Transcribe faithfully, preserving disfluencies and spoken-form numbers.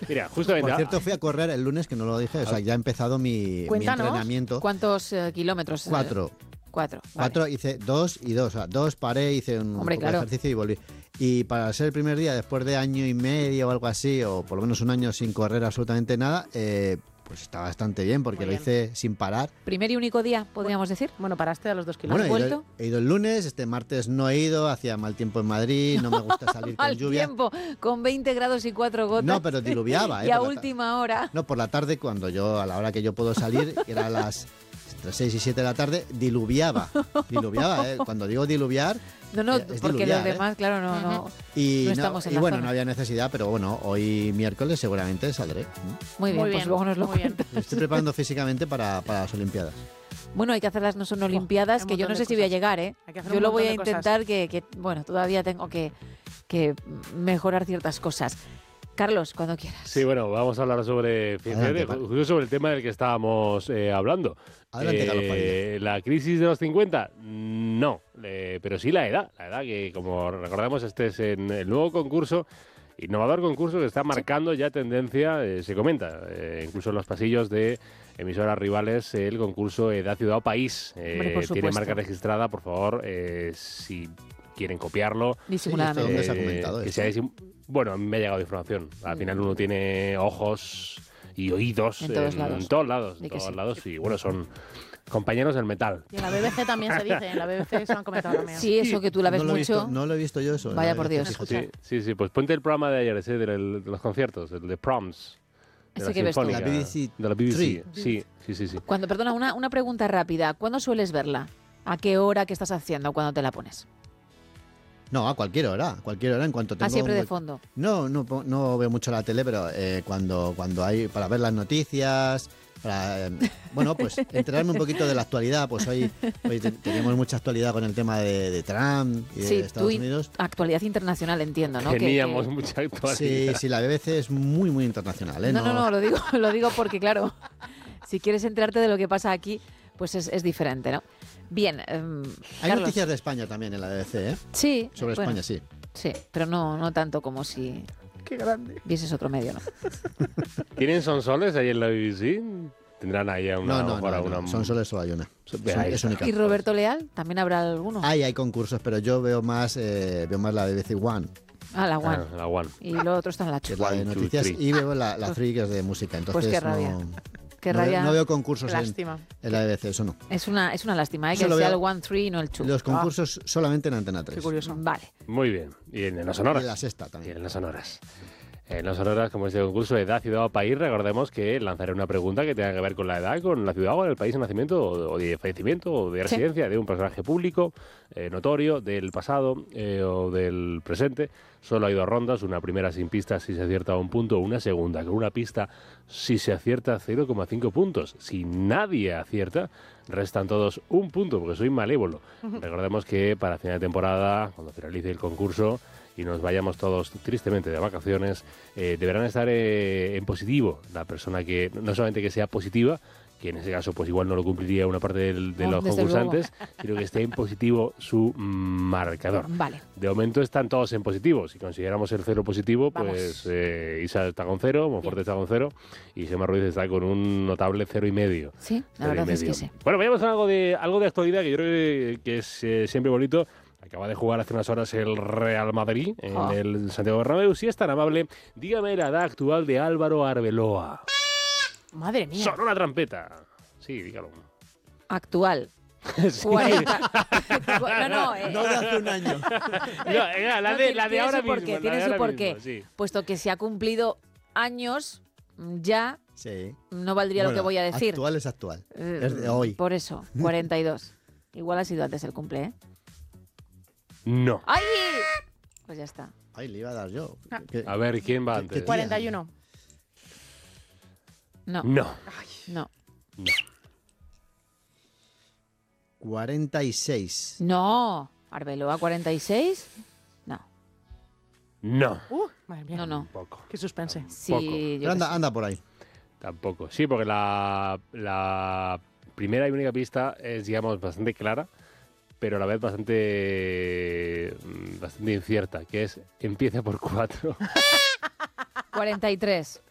Mira, justamente... Por cierto, fui a correr el lunes, que no lo dije, o sea, ya ha empezado mi, mi entrenamiento. ¿Cuántos eh, kilómetros? Cuatro. Cuatro. Cuatro, vale. hice dos y dos. O sea, dos paré, hice un Hombre, poco claro. de ejercicio y volví. Y para ser el primer día, después de año y medio o algo así, o por lo menos un año sin correr absolutamente nada, eh, pues está bastante bien, porque Muy lo bien. hice sin parar. Primer y único día, podríamos decir. Bueno, paraste a los dos Bueno, kilómetros. he ido, vuelto? he ido el lunes, este martes no he ido, hacía mal tiempo en Madrid, no me gusta salir con Al lluvia. tiempo, con veinte grados y cuatro gotas. No, pero diluviaba, ¿eh? Y a por la ta- última hora. No, por la tarde, cuando yo, a la hora que yo puedo salir, que era a las entre seis y siete de la tarde, diluviaba. Diluviaba, ¿eh? Cuando digo diluviar, No, no, eh, es porque diluviar, los ¿eh? demás, claro, no, no. Y, No no- estamos en y la bueno, zona. no había necesidad, pero bueno, hoy miércoles seguramente saldré. Muy bien, Muy pues bien, luego nos lo muy bien. cuentas. Me estoy preparando físicamente para, para las Olimpiadas. Bueno, hay que hacerlas, no son olimpiadas, un que yo no montón sé de si voy a cosas. llegar, ¿eh? Hay que hacer Yo un lo montón voy a de cosas. intentar, que, que, bueno, todavía tengo que, que mejorar ciertas cosas. Carlos, cuando quieras. Sí, bueno, vamos a hablar sobre, fíjate, Adelante, Paco. justo sobre el tema del que estábamos eh, hablando. Adelante, Carlos Padilla. ¿La crisis de los cincuenta? No, eh, pero sí la edad. La edad que, como recordamos, este es en el nuevo concurso, innovador concurso que está marcando ya tendencia, eh, se comenta, eh, incluso en los pasillos de emisoras rivales, el concurso Edad, Ciudad o País. Eh, Hombre, por tiene supuesto. marca registrada, por favor, eh, si quieren copiarlo. Disimuladamente. ¿Dónde se ha comentado que esto? sea disim- bueno, a mí me ha llegado información. Al final uno tiene ojos y oídos En todos lados. en todos lados, en Di que todos sí. lados y bueno, son compañeros del metal. Y en la B B C también se dice, en la B B C se lo han comentado también. Sí, eso que tú la ves no lo he mucho. visto, no lo he visto yo eso. Vaya no, por Dios. fíjate. Sí, sí, sí, pues ponte el programa de ayer, ese del- de los conciertos, el de Proms. De Ese la que ves tú. Sinfónica, La B B C de la B B C. Three. Sí, sí, sí, sí. Cuando, perdona, una, una pregunta rápida. ¿Cuándo sueles verla? ¿A qué hora? ¿Qué estás haciendo cuando te la pones? No, a cualquier hora, a cualquier hora en cuanto tengo Ah, siempre un de hue- fondo. No, no, po- no veo mucho la tele, pero eh, cuando, cuando hay para ver las noticias, para, eh, bueno, pues enterarme un poquito de la actualidad, pues hoy, hoy te- tenemos mucha actualidad con el tema de, de Trump y Sí, de tú Estados in- Unidos. actualidad internacional, entiendo, ¿no? Que- Teníamos que- mucha actualidad. Sí, sí, la B B C es muy, muy internacional, ¿eh? No, no, no, lo digo, lo digo porque, claro, si quieres enterarte de lo que pasa aquí, pues es, es diferente, ¿no? Bien, em, Hay Carlos. noticias de España también en la B B C, ¿eh? Sí. Sobre bueno, España, sí. Sí, pero no, no tanto como si Qué grande. vieses otro medio, ¿no? ¿Tienen sonsoles ahí en la B B C? Tendrán ahí a una... No, no, mejor a no, no, una- son solo solo hay una. Ve, Son- ahí es está. única. ¿Y Roberto Leal? ¿También habrá alguno? Hay, hay concursos, pero yo veo más, eh, veo más la B B C One, Ah, la One. Ah, la One. Y lo otro está en la que es Chu. la de One, two, noticias, three. y veo la, la Three, que es de música. Entonces Pues qué rabia. no, Qué no rabia. veo, no veo concursos Qué en, lástima. en la B B C, eso no. Es una, es una lástima, ¿eh? Que Solo sea veo el One Three y no el Two. Los concursos solamente en Antena tres. Qué curioso. Vale. Muy bien. Y en, en las Y sonoras. en la sexta Y también. en las sonoras. En las sonoras, como este concurso de edad, ciudad o país, recordemos que lanzaré una pregunta que tenga que ver con la edad, con la ciudad o el país de nacimiento o de fallecimiento o de Sí. residencia de un personaje público, eh, notorio, del pasado eh, o del presente. Solo hay dos rondas, una primera sin pistas si se acierta un punto, una segunda con una pista si se acierta cero coma cinco puntos. Si nadie acierta, restan todos un punto porque soy malévolo. Recordemos que para final de temporada, cuando finalice el concurso y nos vayamos todos tristemente de vacaciones, eh, deberán estar eh, en positivo la persona que, no solamente que sea positiva, que en ese caso pues igual no lo cumpliría una parte del- de No, los desde concursantes, sino que esté en positivo su mm, marcador. Vale. De momento están todos en positivo. Si consideramos el cero positivo, Vamos. pues eh, Isa está con cero, Monforte está con cero y Gemma Ruiz está con un notable cero y medio. Sí, la Cero y verdad es que medio. sí. Bueno, vayamos a algo de, algo de actualidad que yo creo que, que es eh, siempre bonito. Acaba de jugar hace unas horas el Real Madrid en Ah. el Santiago Bernabéu. Si es tan amable, dígame la edad actual de Álvaro Arbeloa. Madre mía. Sonó la trampeta. Sí, dígalo. Actual. Sí. cuarenta. No, no, eh, No de hace un año. No, ya, la no, de, tiene- la de tiene ahora su mismo. porqué, la tiene de su ahora porqué. mismo, sí. Puesto que se ha cumplido años, ya Sí. no valdría lo Bueno, que voy a decir. Actual es actual. Eh, Es de hoy. Por eso, cuarenta y dos. Igual ha sido antes el cumple, ¿eh? No. ¡Ay! Pues ya está. Ay, le iba a dar yo. Ah. ¿Qué- A ver, ¿quién va ¿Qué- antes? qué cuarenta y uno. No, No. no, No. cuarenta y seis. no. Arbeloa, cuarenta y seis. No, No. Uh, madre mía. no, no. Tampoco. Qué suspense. Poco. Sí, yo Pero anda, qué sé. anda por ahí. Tampoco. Sí, porque la, la primera y única pista es, digamos, bastante clara, pero a la vez bastante, mm, bastante incierta, que es empieza por cuatro. cuarenta y tres.